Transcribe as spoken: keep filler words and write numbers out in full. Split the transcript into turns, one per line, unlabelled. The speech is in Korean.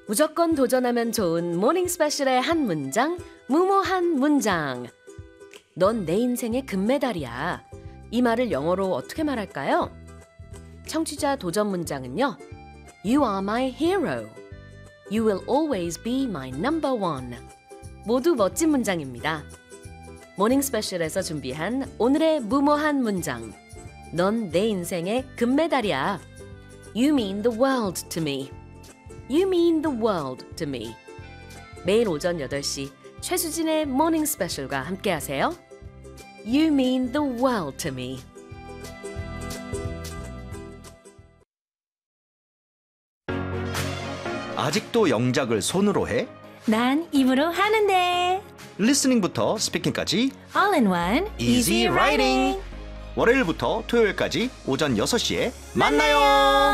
무조건 도전하면 좋은 모닝 스페셜의 한 문장, 무모한 문장. 넌 내 인생의 금메달이야. 이 말을 영어로 어떻게 말할까요? 청취자 도전 문장은요. You are my hero. You will always be my number one. 모두 멋진 문장입니다. 모닝 스페셜에서 준비한 오늘의 무모한 문장. 넌 내 인생의 금메달이야. You mean the world to me. You mean the world to me. 매일 오전 여덟 시 최수진의 모닝 스페셜과 함께하세요. You mean the world to me.
아직도 영작을 손으로 해?
난 입으로 하는데.
리스닝부터 스피킹까지
All in one,
Easy Writing. 월요일부터 토요일까지 오전 여섯 시에 만나요.